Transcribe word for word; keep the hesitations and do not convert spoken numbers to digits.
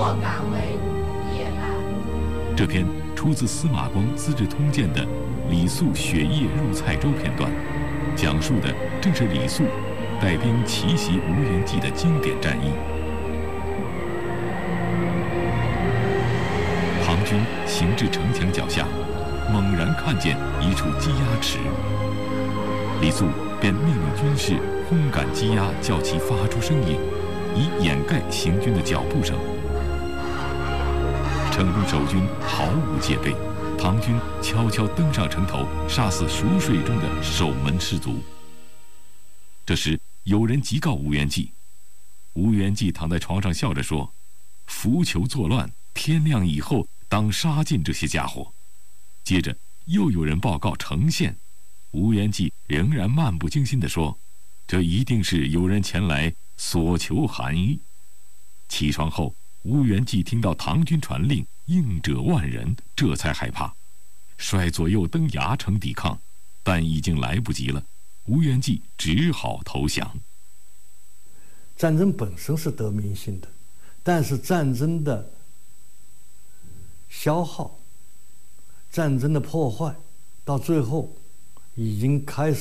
或敢为也难。 这篇出自司马光《资治通鉴》的李肃雪夜入蔡州片段，讲述的正是李肃带兵奇袭吴元济的经典战役。唐军行至城墙脚下，猛然看见一处积压池，李肃便命令军士轰赶积压，叫其发出声音，以掩盖行军的脚步声。城中守军毫无戒备，唐军悄悄登上城头，杀死熟睡中的守门士卒。这时有人急告吴元济，吴元济躺在床上笑着说：“伏求作乱，天亮以后当杀尽这些家伙。”接着又有人报告城县，吴元济仍然漫不经心地说：“这一定是有人前来索求寒衣。”起床后，吴元济听到唐军传令，应者万人，这才害怕，率左右登崖城抵抗，但已经来不及了。吴元济只好投降。 战争本身是得民心的，但是战争的消耗、战争的破坏，到最后已经开始